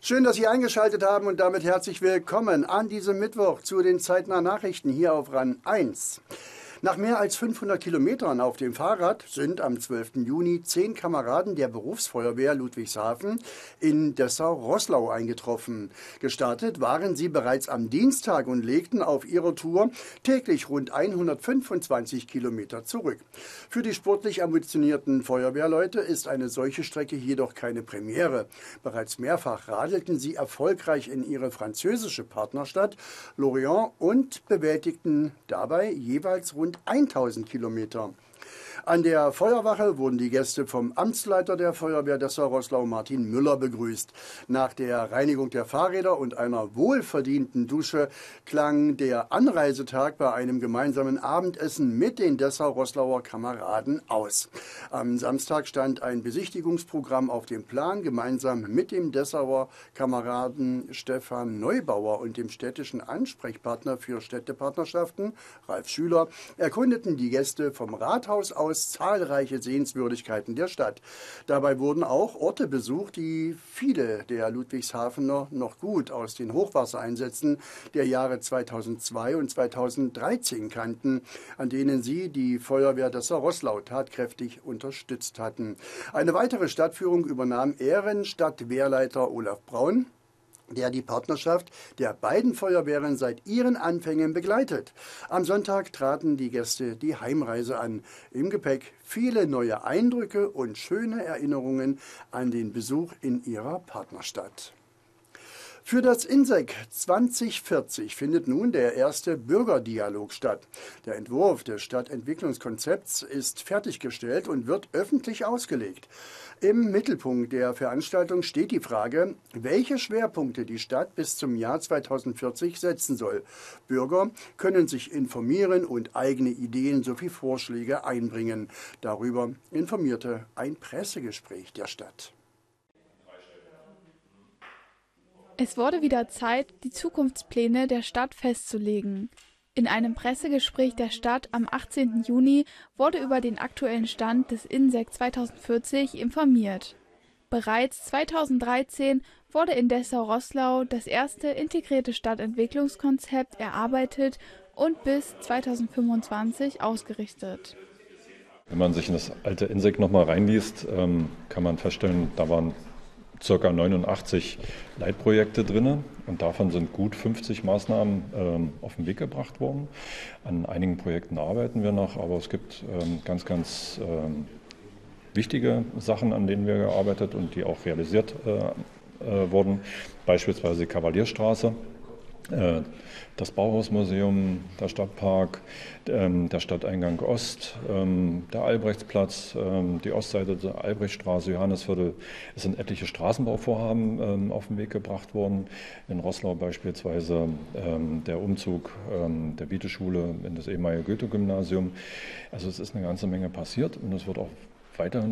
Schön, dass Sie eingeschaltet haben und damit herzlich willkommen an diesem Mittwoch zu den zeitnahen Nachrichten hier auf RAN 1. Nach mehr als 500 Kilometern auf dem Fahrrad sind am 12. Juni 10 Kameraden der Berufsfeuerwehr Ludwigshafen in Dessau-Roßlau eingetroffen. Gestartet waren sie bereits am Dienstag und legten auf ihrer Tour täglich rund 125 Kilometer zurück. Für die sportlich ambitionierten Feuerwehrleute ist eine solche Strecke jedoch keine Premiere. Bereits mehrfach radelten sie erfolgreich in ihre französische Partnerstadt Lorient und bewältigten dabei jeweils rund 1000 Kilometer. An der Feuerwache wurden die Gäste vom Amtsleiter der Feuerwehr Dessau-Roßlau, Martin Müller, begrüßt. Nach der Reinigung der Fahrräder und einer wohlverdienten Dusche klang der Anreisetag bei einem gemeinsamen Abendessen mit den Dessau-Roßlauer Kameraden aus. Am Samstag stand ein Besichtigungsprogramm auf dem Plan. Gemeinsam mit dem Dessauer Kameraden Stefan Neubauer und dem städtischen Ansprechpartner für Städtepartnerschaften, Ralf Schüler, erkundeten die Gäste vom Rathaus aus zahlreiche Sehenswürdigkeiten der Stadt. Dabei wurden auch Orte besucht, die viele der Ludwigshafener noch gut aus den Hochwassereinsätzen der Jahre 2002 und 2013 kannten, an denen sie die Feuerwehr Dessau-Roßlau tatkräftig unterstützt hatten. Eine weitere Stadtführung übernahm Ehrenstadtwehrleiter Olaf Braun, der die Partnerschaft der beiden Feuerwehren seit ihren Anfängen begleitet. Am Sonntag traten die Gäste die Heimreise an. Im Gepäck viele neue Eindrücke und schöne Erinnerungen an den Besuch in ihrer Partnerstadt. Für das INSEC 2040 findet nun der erste Bürgerdialog statt. Der Entwurf des Stadtentwicklungskonzepts ist fertiggestellt und wird öffentlich ausgelegt. Im Mittelpunkt der Veranstaltung steht die Frage, welche Schwerpunkte die Stadt bis zum Jahr 2040 setzen soll. Bürger können sich informieren und eigene Ideen sowie Vorschläge einbringen. Darüber informierte ein Pressegespräch der Stadt. Es wurde wieder Zeit, die Zukunftspläne der Stadt festzulegen. In einem Pressegespräch der Stadt am 18. Juni wurde über den aktuellen Stand des INSEC 2040 informiert. Bereits 2013 wurde in Dessau-Roßlau das erste integrierte Stadtentwicklungskonzept erarbeitet und bis 2025 ausgerichtet. Wenn man sich in das alte INSEC nochmal reinliest, kann man feststellen, da waren ca. 89 Leitprojekte drin und davon sind gut 50 Maßnahmen auf den Weg gebracht worden. An einigen Projekten arbeiten wir noch, aber es gibt ganz wichtige Sachen, an denen wir gearbeitet und die auch realisiert wurden. Beispielsweise die Kavalierstraße, das Bauhausmuseum, der Stadtpark, der Stadteingang Ost, der Albrechtsplatz, die Ostseite der Albrechtstraße, Johannisviertel. Es sind etliche Straßenbauvorhaben auf den Weg gebracht worden. In Roßlau beispielsweise der Umzug der Bieteschule in das ehemalige Goethe-Gymnasium. Also es ist eine ganze Menge passiert und es wird auch weiterhin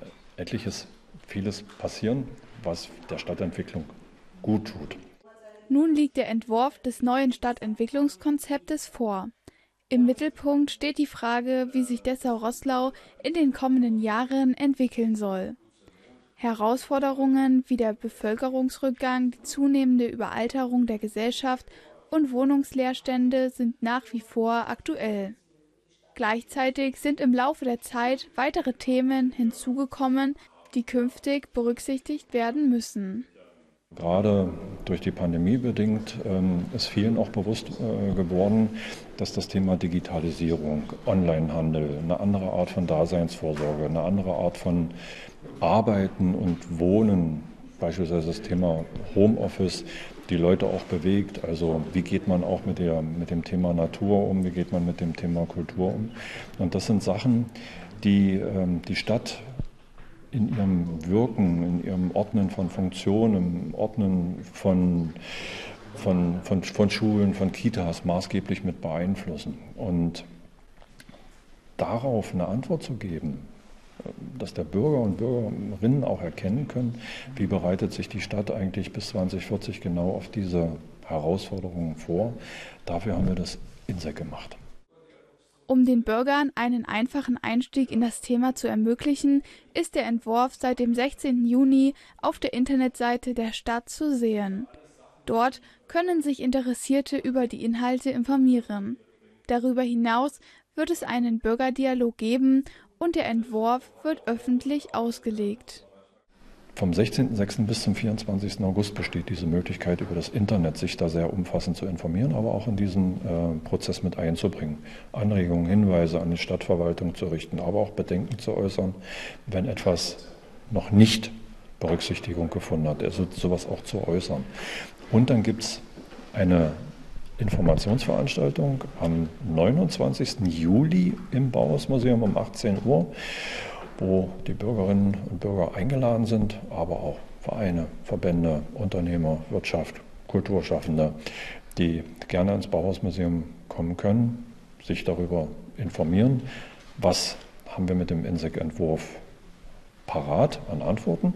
vieles passieren, was der Stadtentwicklung gut tut. Nun liegt der Entwurf des neuen Stadtentwicklungskonzeptes vor. Im Mittelpunkt steht die Frage, wie sich Dessau-Roßlau in den kommenden Jahren entwickeln soll. Herausforderungen wie der Bevölkerungsrückgang, die zunehmende Überalterung der Gesellschaft und Wohnungsleerstände sind nach wie vor aktuell. Gleichzeitig sind im Laufe der Zeit weitere Themen hinzugekommen, die künftig berücksichtigt werden müssen. Gerade durch die Pandemie bedingt ist vielen auch bewusst geworden, dass das Thema Digitalisierung, Onlinehandel, eine andere Art von Daseinsvorsorge, eine andere Art von Arbeiten und Wohnen, beispielsweise das Thema Homeoffice, die Leute auch bewegt. Also wie geht man auch mit dem Thema Natur um, wie geht man mit dem Thema Kultur um. Und das sind Sachen, die die Stadt in ihrem Wirken, in ihrem Ordnen von Funktionen, im Ordnen von Schulen, von Kitas maßgeblich mit beeinflussen. Und darauf eine Antwort zu geben, dass der Bürger und Bürgerinnen auch erkennen können, wie bereitet sich die Stadt eigentlich bis 2040 genau auf diese Herausforderungen vor. Dafür haben wir das INSEC gemacht. Um den Bürgern einen einfachen Einstieg in das Thema zu ermöglichen, ist der Entwurf seit dem 16. Juni auf der Internetseite der Stadt zu sehen. Dort können sich Interessierte über die Inhalte informieren. Darüber hinaus wird es einen Bürgerdialog geben und der Entwurf wird öffentlich ausgelegt. Vom 16.06. bis zum 24. August besteht diese Möglichkeit, über das Internet sich da sehr umfassend zu informieren, aber auch in diesen Prozess mit einzubringen. Anregungen, Hinweise an die Stadtverwaltung zu richten, aber auch Bedenken zu äußern, wenn etwas noch nicht Berücksichtigung gefunden hat, also sowas auch zu äußern. Und dann gibt es eine Informationsveranstaltung am 29. Juli im Bauhausmuseum um 18 Uhr, wo die Bürgerinnen und Bürger eingeladen sind, aber auch Vereine, Verbände, Unternehmer, Wirtschaft, Kulturschaffende, die gerne ins Bauhausmuseum kommen können, sich darüber informieren, was haben wir mit dem InSec-Entwurf parat an Antworten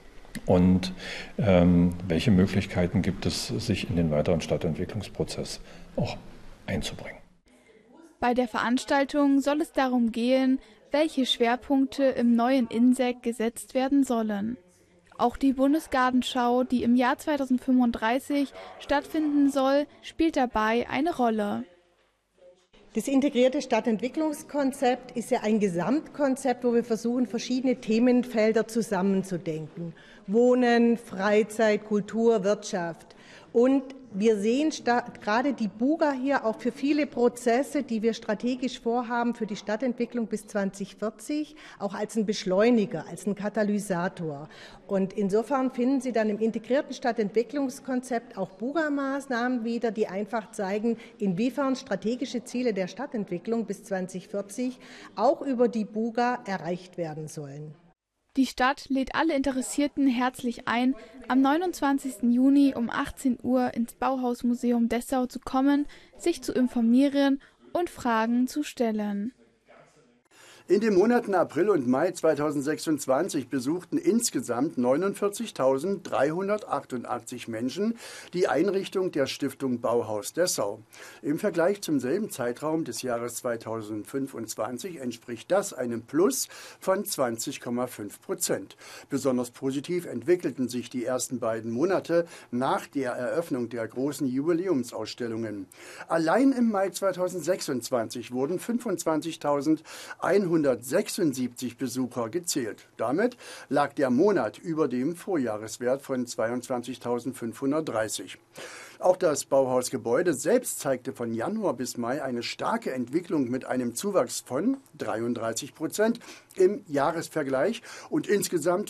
und welche Möglichkeiten gibt es, sich in den weiteren Stadtentwicklungsprozess auch einzubringen. Bei der Veranstaltung soll es darum gehen, welche Schwerpunkte im neuen InSec gesetzt werden sollen. Auch die Bundesgartenschau, die im Jahr 2035 stattfinden soll, spielt dabei eine Rolle. Das integrierte Stadtentwicklungskonzept ist ja ein Gesamtkonzept, wo wir versuchen, verschiedene Themenfelder zusammenzudenken. Wohnen, Freizeit, Kultur, Wirtschaft. Und wir sehen gerade die Buga hier auch für viele Prozesse, die wir strategisch vorhaben für die Stadtentwicklung bis 2040, auch als ein Beschleuniger, als ein Katalysator. Und insofern finden Sie dann im integrierten Stadtentwicklungskonzept auch Buga-Maßnahmen wieder, die einfach zeigen, inwiefern strategische Ziele der Stadtentwicklung bis 2040 auch über die Buga erreicht werden sollen. Die Stadt lädt alle Interessierten herzlich ein, am 29. Juni um 18 Uhr ins Bauhausmuseum Dessau zu kommen, sich zu informieren und Fragen zu stellen. In den Monaten April und Mai 2026 besuchten insgesamt 49.388 Menschen die Einrichtung der Stiftung Bauhaus Dessau. Im Vergleich zum selben Zeitraum des Jahres 2025 entspricht das einem Plus von 20,5%. Besonders positiv entwickelten sich die ersten beiden Monate nach der Eröffnung der großen Jubiläumsausstellungen. Allein im Mai 2026 wurden 25.176 Besucher gezählt. Damit lag der Monat über dem Vorjahreswert von 22.530. Auch das Bauhausgebäude selbst zeigte von Januar bis Mai eine starke Entwicklung mit einem Zuwachs von 33% im Jahresvergleich und insgesamt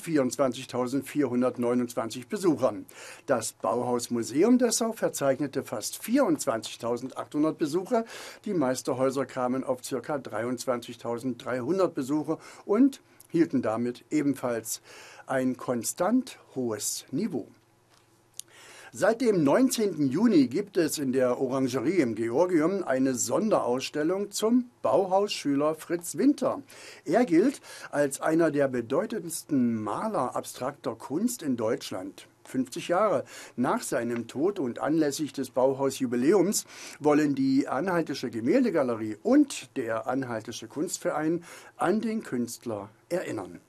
24.429 Besuchern. Das Bauhausmuseum Dessau verzeichnete fast 24.800 Besucher. Die Meisterhäuser kamen auf ca. 23.300 Besucher und hielten damit ebenfalls ein konstant hohes Niveau. Seit dem 19. Juni gibt es in der Orangerie im Georgium eine Sonderausstellung zum Bauhausschüler Fritz Winter. Er gilt als einer der bedeutendsten Maler abstrakter Kunst in Deutschland. 50 Jahre nach seinem Tod und anlässlich des Bauhausjubiläums wollen die Anhaltische Gemäldegalerie und der Anhaltische Kunstverein an den Künstler erinnern.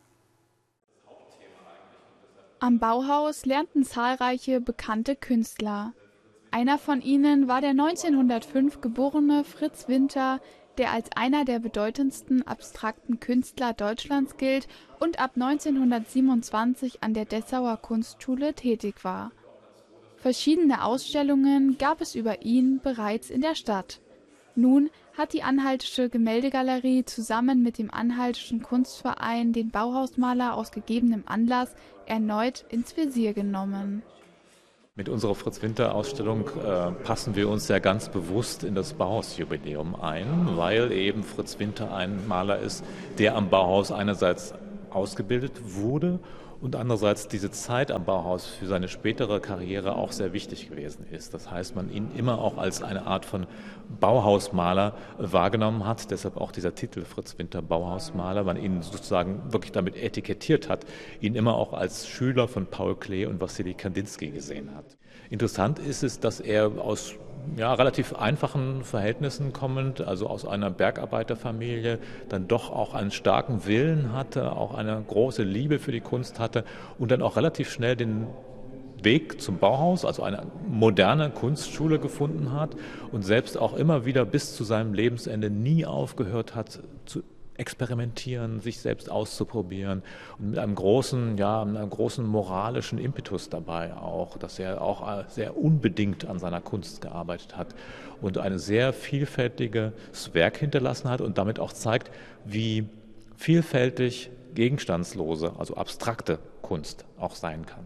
Am Bauhaus lernten zahlreiche bekannte Künstler. Einer von ihnen war der 1905 geborene Fritz Winter, der als einer der bedeutendsten abstrakten Künstler Deutschlands gilt und ab 1927 an der Dessauer Kunstschule tätig war. Verschiedene Ausstellungen gab es über ihn bereits in der Stadt. Nun hat die Anhaltische Gemäldegalerie zusammen mit dem Anhaltischen Kunstverein den Bauhausmaler aus gegebenem Anlass erneut ins Visier genommen. Mit unserer Fritz-Winter-Ausstellung passen wir uns ja ganz bewusst in das Bauhausjubiläum ein, weil eben Fritz Winter ein Maler ist, der am Bauhaus einerseits ausgebildet wurde und andererseits diese Zeit am Bauhaus für seine spätere Karriere auch sehr wichtig gewesen ist. Das heißt, man ihn immer auch als eine Art von Bauhausmaler wahrgenommen hat, deshalb auch dieser Titel Fritz Winter Bauhausmaler, man ihn sozusagen wirklich damit etikettiert hat, ihn immer auch als Schüler von Paul Klee und Wassily Kandinsky gesehen hat. Interessant ist es, dass er aus relativ einfachen Verhältnissen kommend, also aus einer Bergarbeiterfamilie, dann doch auch einen starken Willen hatte, auch eine große Liebe für die Kunst hatte und dann auch relativ schnell den Weg zum Bauhaus, also eine moderne Kunstschule gefunden hat und selbst auch immer wieder bis zu seinem Lebensende nie aufgehört hat zu experimentieren, sich selbst auszuprobieren und mit einem großen moralischen Impetus dabei auch, dass er auch sehr unbedingt an seiner Kunst gearbeitet hat und ein sehr vielfältiges Werk hinterlassen hat und damit auch zeigt, wie vielfältig gegenstandslose, also abstrakte Kunst auch sein kann.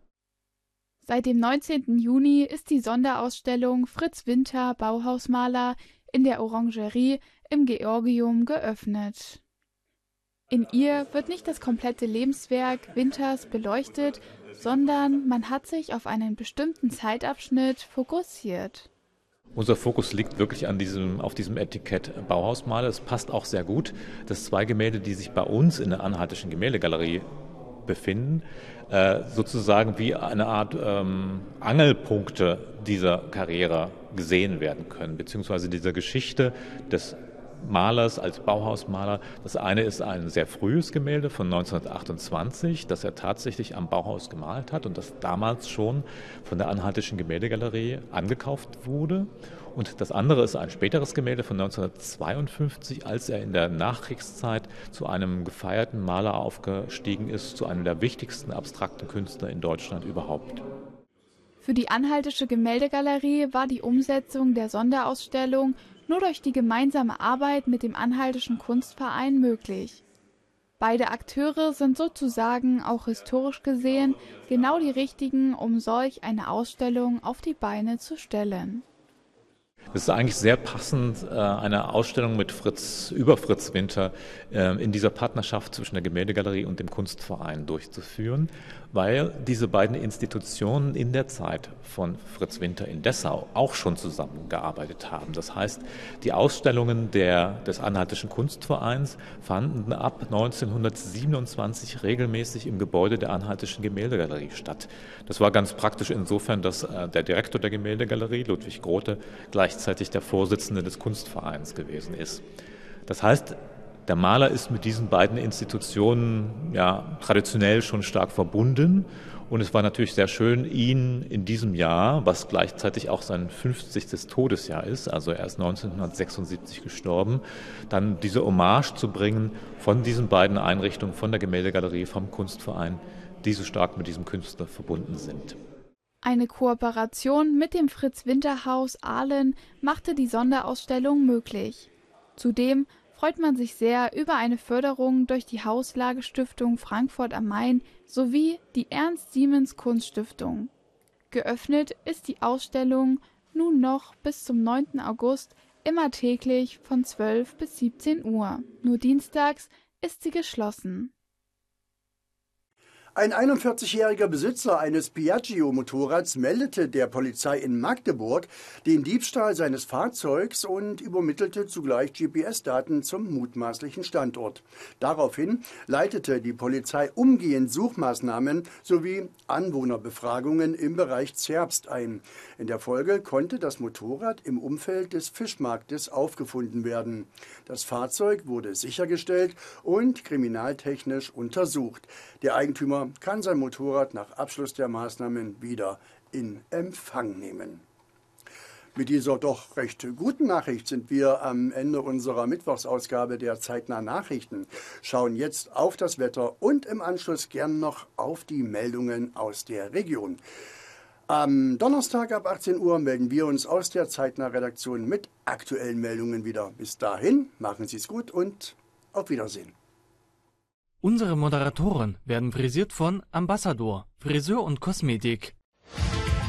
Seit dem 19. Juni ist die Sonderausstellung Fritz Winter Bauhausmaler in der Orangerie im Georgium geöffnet. In ihr wird nicht das komplette Lebenswerk Winters beleuchtet, sondern man hat sich auf einen bestimmten Zeitabschnitt fokussiert. Unser Fokus liegt wirklich auf diesem Etikett Bauhausmaler. Es passt auch sehr gut, dass 2 Gemälde, die sich bei uns in der Anhaltischen Gemäldegalerie befinden, sozusagen wie eine Art Angelpunkte dieser Karriere gesehen werden können, beziehungsweise dieser Geschichte des Malers als Bauhausmaler. Das eine ist ein sehr frühes Gemälde von 1928, das er tatsächlich am Bauhaus gemalt hat und das damals schon von der Anhaltischen Gemäldegalerie angekauft wurde. Und das andere ist ein späteres Gemälde von 1952, als er in der Nachkriegszeit zu einem gefeierten Maler aufgestiegen ist, zu einem der wichtigsten abstrakten Künstler in Deutschland überhaupt. Für die Anhaltische Gemäldegalerie war die Umsetzung der Sonderausstellung nur durch die gemeinsame Arbeit mit dem Anhaltischen Kunstverein möglich. Beide Akteure sind sozusagen auch historisch gesehen genau die richtigen, um solch eine Ausstellung auf die Beine zu stellen. Es ist eigentlich sehr passend, eine Ausstellung mit Fritz Winter in dieser Partnerschaft zwischen der Gemäldegalerie und dem Kunstverein durchzuführen, weil diese beiden Institutionen in der Zeit von Fritz Winter in Dessau auch schon zusammengearbeitet haben. Das heißt, die Ausstellungen des Anhaltischen Kunstvereins fanden ab 1927 regelmäßig im Gebäude der Anhaltischen Gemäldegalerie statt. Das war ganz praktisch insofern, dass der Direktor der Gemäldegalerie, Ludwig Grote, gleichzeitig der Vorsitzende des Kunstvereins gewesen ist. Das heißt, der Maler ist mit diesen beiden Institutionen traditionell schon stark verbunden und es war natürlich sehr schön, ihn in diesem Jahr, was gleichzeitig auch sein 50. Todesjahr ist, also er ist 1976 gestorben, dann diese Hommage zu bringen von diesen beiden Einrichtungen, von der Gemäldegalerie, vom Kunstverein, die so stark mit diesem Künstler verbunden sind. Eine Kooperation mit dem Fritz-Winter-Haus Ahlen machte die Sonderausstellung möglich. Zudem freut man sich sehr über eine Förderung durch die Hauslage-Stiftung Frankfurt am Main sowie die Ernst-Siemens-Kunststiftung. Geöffnet ist die Ausstellung nun noch bis zum 9. August immer täglich von 12 bis 17 Uhr. Nur dienstags ist sie geschlossen. Ein 41-jähriger Besitzer eines Piaggio-Motorrads meldete der Polizei in Magdeburg den Diebstahl seines Fahrzeugs und übermittelte zugleich GPS-Daten zum mutmaßlichen Standort. Daraufhin leitete die Polizei umgehend Suchmaßnahmen sowie Anwohnerbefragungen im Bereich Zerbst ein. In der Folge konnte das Motorrad im Umfeld des Fischmarktes aufgefunden werden. Das Fahrzeug wurde sichergestellt und kriminaltechnisch untersucht. Der Eigentümer kann sein Motorrad nach Abschluss der Maßnahmen wieder in Empfang nehmen. Mit dieser doch recht guten Nachricht sind wir am Ende unserer Mittwochsausgabe der Zeitnah Nachrichten, schauen jetzt auf das Wetter und im Anschluss gern noch auf die Meldungen aus der Region. Am Donnerstag ab 18 Uhr melden wir uns aus der Zeitnah-Redaktion mit aktuellen Meldungen wieder. Bis dahin, machen Sie es gut und auf Wiedersehen. Unsere Moderatoren werden frisiert von Ambassador, Friseur und Kosmetik.